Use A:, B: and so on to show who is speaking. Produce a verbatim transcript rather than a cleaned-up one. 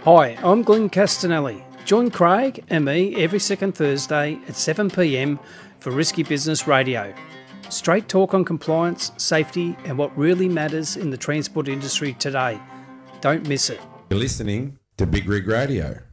A: Hi, I'm Glenn Castanelli. Join Craig and me every second Thursday at seven p m for Risky Business Radio. Straight talk on compliance, safety and what really matters in the transport industry today. Don't miss it.
B: You're listening to Big Rig Radio.